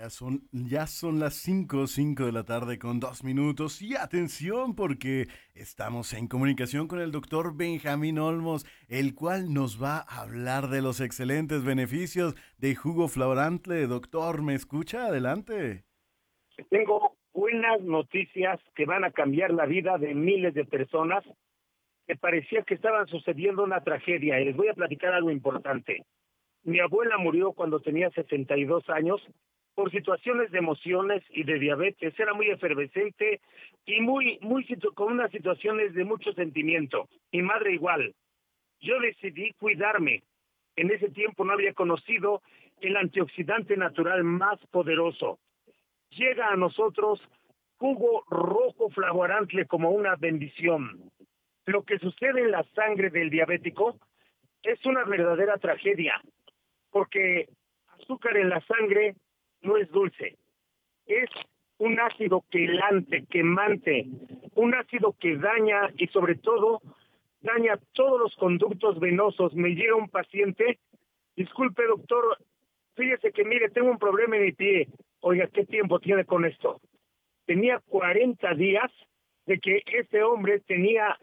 Ya son las 5 de la tarde con 2 minutos y atención porque estamos en comunicación con el doctor Benjamín Olmos, el cual nos va a hablar de los excelentes beneficios de jugo Florante. Doctor, ¿me escucha? Adelante. Tengo buenas noticias que van a cambiar la vida de miles de personas que parecía que estaban sucediendo una tragedia. Y les voy a platicar algo importante. Mi abuela murió cuando tenía 62 años por situaciones de emociones y de diabetes. Era muy efervescente y con unas situaciones de mucho sentimiento. Mi madre igual. Yo decidí cuidarme. En ese tiempo no había conocido el antioxidante natural más poderoso. Llega a nosotros jugo rojo flavorante como una bendición. Lo que sucede en la sangre del diabético es una verdadera tragedia, porque azúcar en la sangre no es dulce, es un ácido quelante, quemante, un ácido que daña y sobre todo daña todos los conductos venosos. Me llega un paciente, disculpe doctor, fíjese que mire, tengo un problema en mi pie. Oiga, ¿qué tiempo tiene con esto? Tenía 40 días de que este hombre tenía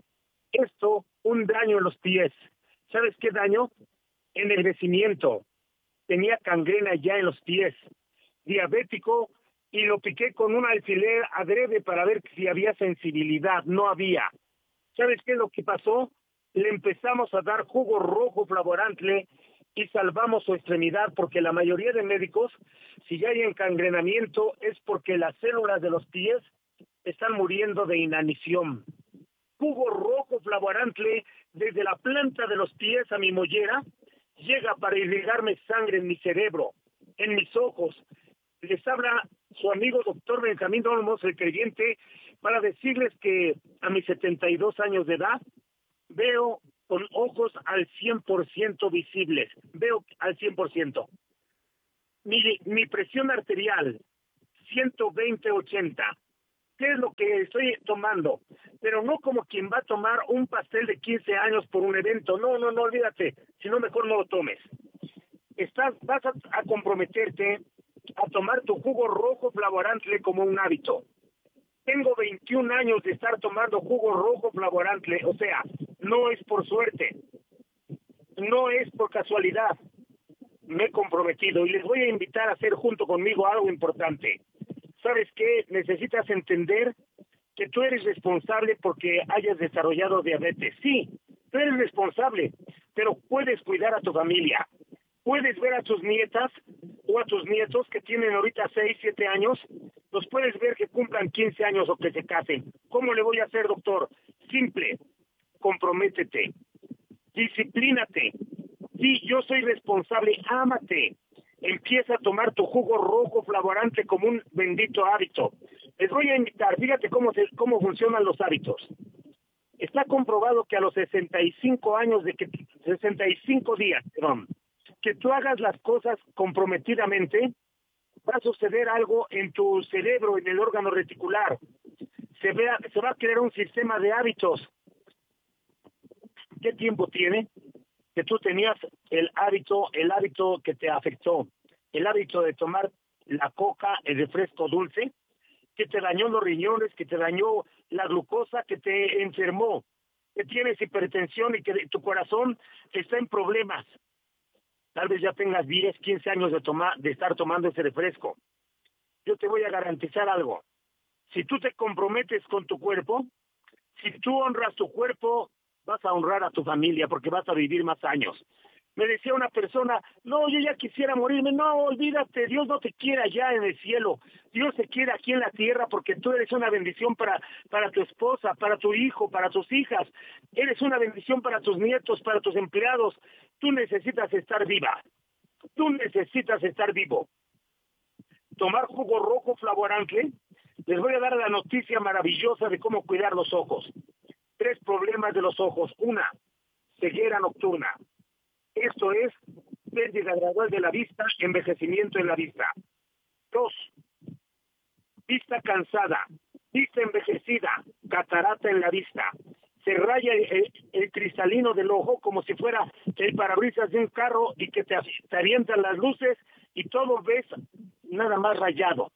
un daño en los pies. ¿Sabes qué daño? Ennervecimiento. Tenía gangrena ya en los pies. Diabético, y lo piqué con un alfiler adrede para ver si había sensibilidad. No había. ¿Sabes qué es lo que pasó? Le empezamos a dar jugo rojo flavorante y salvamos su extremidad, porque la mayoría de médicos, si ya hay encangrenamiento, es porque las células de los pies están muriendo de inanición. Jugo rojo flavorante desde la planta de los pies a mi mollera llega para irrigarme sangre en mi cerebro, en mis ojos. Les habla su amigo doctor Benjamín Olmos, el creyente, para decirles que a mis 72 años de edad veo con ojos al 100% visibles, veo al 100%. Mi presión arterial, 120/80. ¿Qué es lo que estoy tomando? Pero no como quien va a tomar un pastel de 15 años por un evento. No, olvídate. Si no, mejor no lo tomes. Vas a comprometerte a tomar tu jugo rojo flavorante como un hábito. Tengo 21 años de estar tomando jugo rojo flavorante, o sea, no es por suerte, no es por casualidad. Me he comprometido y les voy a invitar a hacer junto conmigo algo importante. ¿Sabes qué? Necesitas entender que tú eres responsable porque hayas desarrollado diabetes. Sí, tú eres responsable, pero puedes cuidar a tu familia. Puedes ver a tus nietas o a tus nietos que tienen ahorita 6, 7 años, los puedes ver que cumplan 15 años o que se casen. ¿Cómo le voy a hacer, doctor? Simple, comprométete, disciplínate. Sí, yo soy responsable, ámate. Empieza a tomar tu jugo rojo flavorante como un bendito hábito. Les voy a invitar, fíjate cómo funcionan los hábitos. Está comprobado que a los 65 días, que tú hagas las cosas comprometidamente, va a suceder algo en tu cerebro, en el órgano reticular. Se va a crear un sistema de hábitos. ¿Qué tiempo tiene que tú tenías el hábito que te afectó? El hábito de tomar la coca, el refresco dulce, que te dañó los riñones, que te dañó la glucosa, que te enfermó, que tienes hipertensión y que tu corazón está en problemas. Tal vez ya tengas 10, 15 años de estar tomando ese refresco. Yo te voy a garantizar algo. Si tú te comprometes con tu cuerpo, si tú honras tu cuerpo, vas a honrar a tu familia porque vas a vivir más años. Me decía una persona, no, yo ya quisiera morirme. No, olvídate, Dios no te quiere allá en el cielo. Dios te quiere aquí en la tierra porque tú eres una bendición para tu esposa, para tu hijo, para tus hijas. Eres una bendición para tus nietos, para tus empleados. Tú necesitas estar viva. Tú necesitas estar vivo. Tomar jugo rojo flavorante. Les voy a dar la noticia maravillosa de cómo cuidar los ojos. 3 problemas de los ojos. 1, ceguera nocturna. Esto es pérdida gradual de la vista, envejecimiento en la vista. 2, vista cansada, vista envejecida, catarata en la vista. Se raya el cristalino del ojo como si fuera el parabrisas de un carro y que te avientan las luces y todo ves nada más rayado.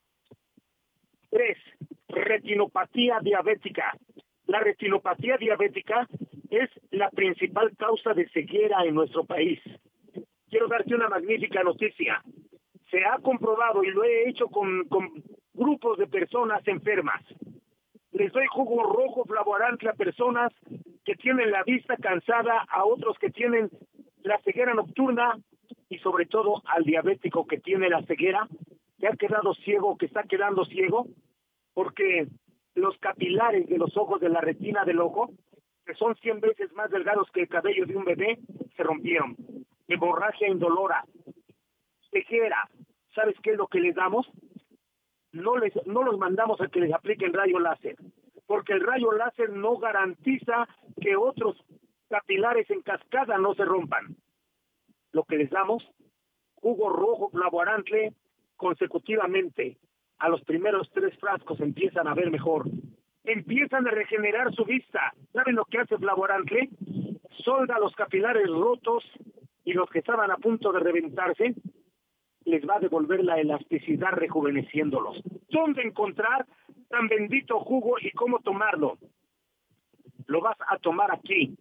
3, retinopatía diabética. La retinopatía diabética es la principal causa de ceguera en nuestro país. Quiero darte una magnífica noticia. Se ha comprobado, y lo he hecho con grupos de personas enfermas. Les doy jugo rojo flavoarante a personas que tienen la vista cansada, a otros que tienen la ceguera nocturna, y sobre todo al diabético que tiene la ceguera, que ha quedado ciego, que está quedando ciego, porque los capilares de los ojos, de la retina del ojo, que son 100 veces más delgados que el cabello de un bebé, se rompieron. Hemorragia indolora, ceguera. ¿Sabes qué es lo que les damos? No los mandamos a que les apliquen rayo láser, porque el rayo láser no garantiza que otros capilares en cascada no se rompan. Lo que les damos, jugo rojo flavoarante consecutivamente. A los primeros 3 frascos empiezan a ver mejor. Empiezan a regenerar su vista. ¿Saben lo que hace flavoarante? Solda los capilares rotos, y los que estaban a punto de reventarse, les va a devolver la elasticidad rejuveneciéndolos. ¿Dónde encontrar tan bendito jugo y cómo tomarlo? Lo vas a tomar aquí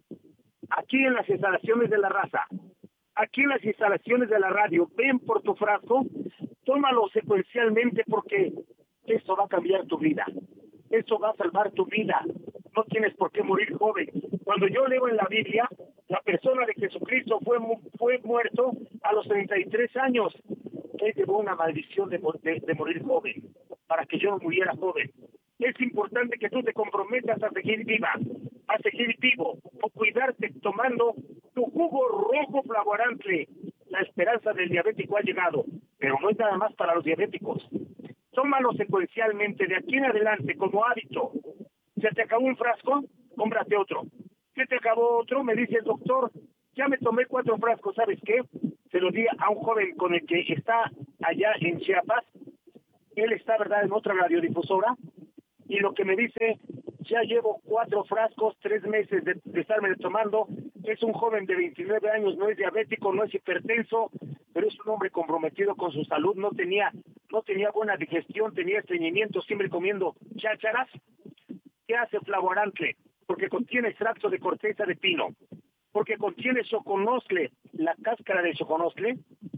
en las instalaciones de La Raza, aquí en las instalaciones de la radio. Ven por tu frasco, tómalo secuencialmente, porque esto va a cambiar tu vida. Eso va a salvar tu vida. No tienes por qué morir joven. Cuando yo leo en la Biblia, la persona de Jesucristo fue muerto a los 33 años. Él llevó una maldición de morir joven, para que yo no muriera joven. Es importante que tú te comprometas a seguir viva, a seguir vivo, o cuidarte tomando tu jugo rojo flavoarante. La esperanza del diabético ha llegado, pero no es nada más para los diabéticos. Tómalo secuencialmente de aquí en adelante como hábito. ¿Se te acabó un frasco? Cómprate otro. ¿Se te acabó otro? Me dice el doctor, ya me tomé 4 frascos, ¿sabes qué? Se lo di a un joven con el que está allá en Chiapas. Él está, ¿verdad?, en otra radiodifusora, y lo que me dice, ya llevo 4 frascos, 3 meses de estarme tomando. Es un joven de 29 años, no es diabético, no es hipertenso, pero es un hombre comprometido con su salud. No tenía buena digestión, tenía estreñimiento, siempre comiendo chácharas. ¿Qué hace flavoarante? Porque contiene extracto de corteza de pino, porque contiene choconostle. La cáscara de choconostle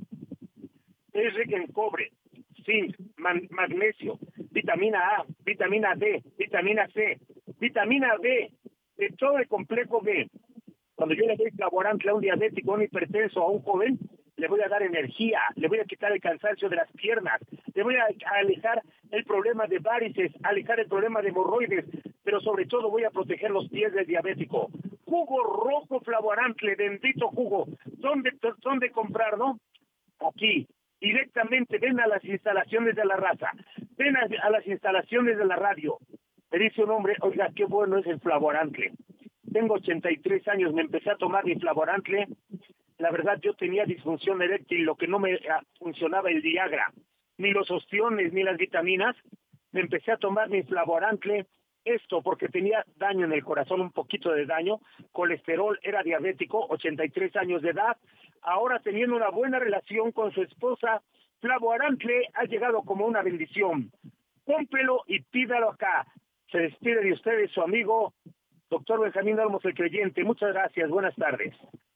es rica en cobre, zinc, magnesio, vitamina A, vitamina D, vitamina C, vitamina B, de todo el complejo B. Cuando yo le doy flavoarante a un diabético, a un hipertenso, a un joven, le voy a dar energía, le voy a quitar el cansancio de las piernas, le voy a alejar el problema de varices, alejar el problema de hemorroides, pero sobre todo voy a proteger los pies del diabético. Jugo rojo flavoarante, bendito jugo. ¿Dónde comprarlo? Aquí. Directamente ven a las instalaciones de La Raza, ven a las instalaciones de la radio. Me dice un hombre, oiga, qué bueno es el flavoarante. Tengo 83 años, me empecé a tomar mi flavoarante. La verdad, yo tenía disfunción eréctil, lo que no me funcionaba el Viagra, ni los ostiones, ni las vitaminas. Me empecé a tomar mi flavoarante, esto porque tenía daño en el corazón, un poquito de daño, colesterol, era diabético, 83 años de edad. Ahora, teniendo una buena relación con su esposa, flavoarante ha llegado como una bendición. Cómprelo y pídalo acá. Se despide de ustedes su amigo, doctor Benjamín Olmos, el creyente. Muchas gracias, buenas tardes.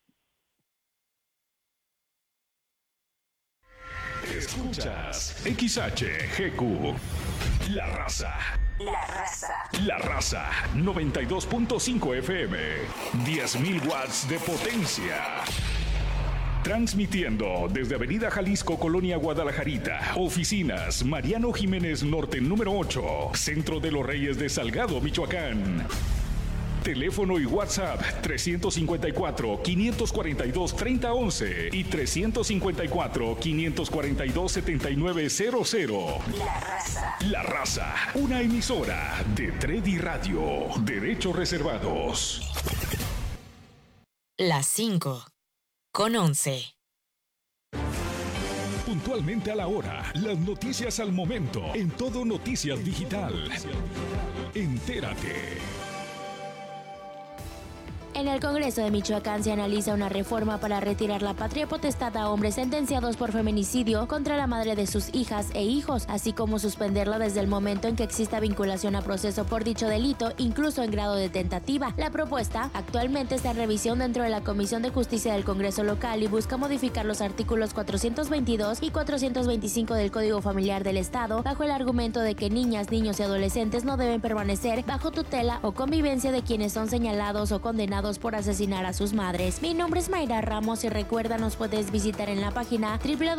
Escuchas XHGQ, La Raza. La Raza. La Raza, 92.5 FM, 10.000 watts de potencia. Transmitiendo desde Avenida Jalisco, Colonia Guadalajarita. Oficinas Mariano Jiménez Norte, número 8, Centro de los Reyes de Salgado, Michoacán. Teléfono y WhatsApp 354-542-3011 y 354-542-7900. La Raza. La Raza, una emisora de Tredi Radio. Derechos reservados. Las 5:11. Puntualmente a la hora, las noticias al momento, en Todo Noticias Digital. Entérate. En el Congreso de Michoacán se analiza una reforma para retirar la patria potestad a hombres sentenciados por feminicidio contra la madre de sus hijas e hijos, así como suspenderlo desde el momento en que exista vinculación a proceso por dicho delito, incluso en grado de tentativa. La propuesta actualmente está en revisión dentro de la Comisión de Justicia del Congreso local y busca modificar los artículos 422 y 425 del Código Familiar del Estado bajo el argumento de que niñas, niños y adolescentes no deben permanecer bajo tutela o convivencia de quienes son señalados o condenados por asesinar a sus madres. Mi nombre es Mayra Ramos y recuerda, nos puedes visitar en la página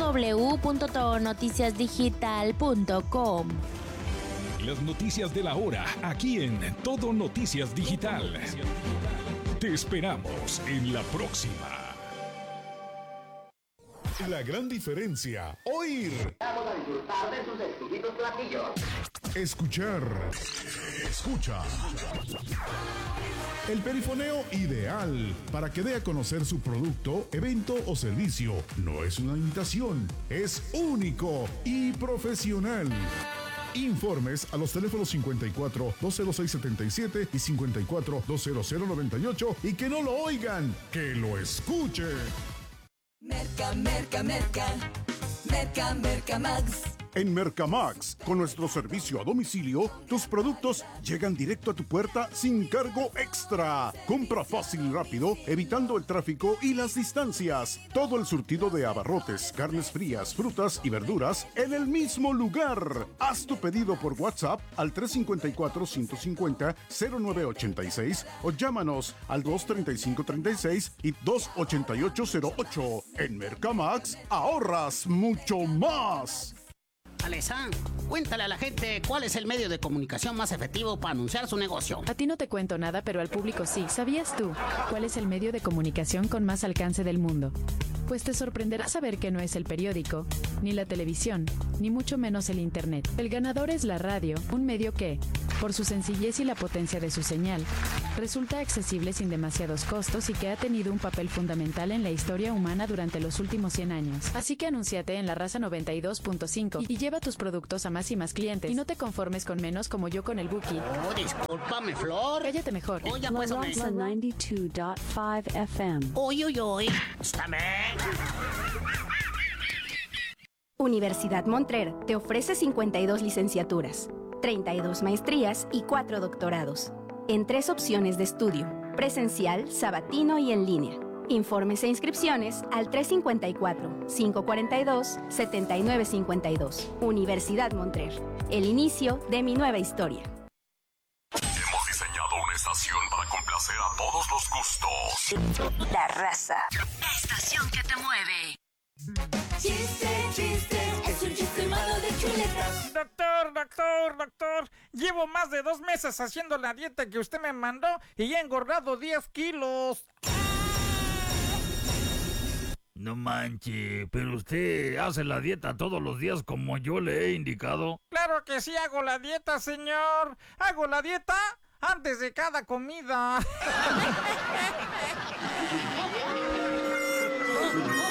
www.todonoticiasdigital.com. Las noticias de la hora, aquí en Todo Noticias Digital. Te esperamos en la próxima. La gran diferencia, oír. Vamos a disfrutar de sus exquisitos platillos. Escuchar. Escucha. El perifoneo ideal para que dé a conocer su producto, evento o servicio. No es una imitación, es único y profesional. Informes a los teléfonos 54 206 77 y 54 200 98 y que no lo oigan, que lo escuchen. Merca Max. En Mercamax, con nuestro servicio a domicilio, tus productos llegan directo a tu puerta sin cargo extra. Compra fácil y rápido, evitando el tráfico y las distancias. Todo el surtido de abarrotes, carnes frías, frutas y verduras en el mismo lugar. Haz tu pedido por WhatsApp al 354-150-0986 o llámanos al 235-36 y 288-08. En Mercamax, ahorras mucho más. Alessandra, cuéntale a la gente cuál es el medio de comunicación más efectivo para anunciar su negocio. A ti no te cuento nada, pero al público sí. ¿Sabías tú cuál es el medio de comunicación con más alcance del mundo? Pues te sorprenderá saber que no es el periódico, ni la televisión, ni mucho menos el internet. El ganador es la radio, un medio que, por su sencillez y la potencia de su señal, resulta accesible sin demasiados costos y que ha tenido un papel fundamental en la historia humana durante los últimos 100 años. Así que anúnciate en La Raza 92.5 y lleva tus productos a más y más clientes. Y no te conformes con menos como yo con el Buki. Oh, discúlpame, Flor. Cállate mejor. Oye, pues, La Raza 92.5 FM. Uy. Escúchame. Universidad Montrer te ofrece 52 licenciaturas, 32 maestrías y 4 doctorados, en 3 opciones de estudio, presencial, sabatino y en línea. Informes e inscripciones al 354-542-7952. Universidad Montrer, el inicio de mi nueva historia. Hemos diseñado una estación para complacer a todos los gustos. La Raza. La estación que te mueve. Chiste, es un chiste malo de chuletas. Doctor, llevo más de 2 meses haciendo la dieta que usted me mandó y he engordado 10 kilos. No manche, pero usted hace la dieta todos los días como yo le he indicado. Claro que sí hago la dieta, señor. Hago la dieta antes de cada comida.